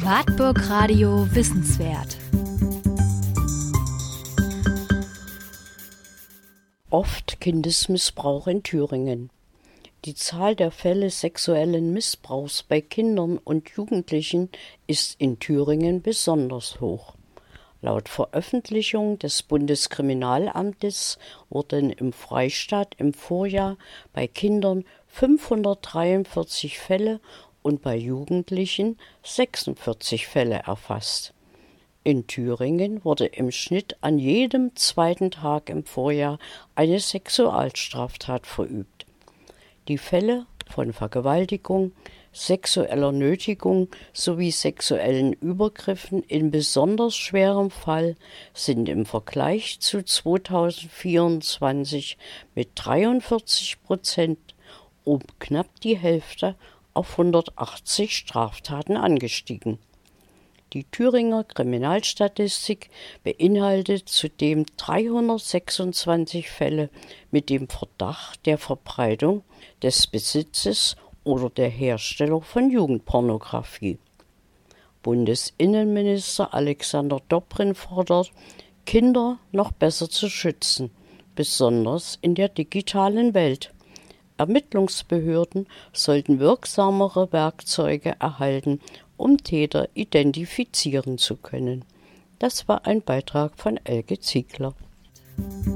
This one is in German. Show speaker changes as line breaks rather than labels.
Wartburg Radio Wissenswert.
Oft Kindesmissbrauch in Thüringen. Die Zahl der Fälle sexuellen Missbrauchs bei Kindern und Jugendlichen ist in Thüringen besonders hoch. Laut Veröffentlichung des Bundeskriminalamtes wurden im Freistaat im Vorjahr bei Kindern 543 Fälle und bei Jugendlichen 46 Fälle erfasst. In Thüringen wurde im Schnitt an jedem zweiten Tag im Vorjahr eine Sexualstraftat verübt. Die Fälle von Vergewaltigung, sexueller Nötigung sowie sexuellen Übergriffen in besonders schwerem Fall sind im Vergleich zu 2024 mit 43% um knapp die Hälfte auf 180 Straftaten angestiegen. Die Thüringer Kriminalstatistik beinhaltet zudem 326 Fälle mit dem Verdacht der Verbreitung, des Besitzes oder der Herstellung von Jugendpornografie. Bundesinnenminister Alexander Dobrindt fordert, Kinder noch besser zu schützen, besonders in der digitalen Welt. Ermittlungsbehörden sollten wirksamere Werkzeuge erhalten, um Täter identifizieren zu können. Das war ein Beitrag von Elke Ziegler.